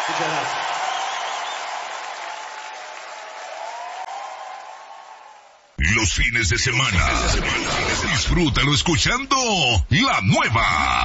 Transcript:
Muchas gracias. Los fines de semana, disfrútalo escuchando La Nueva.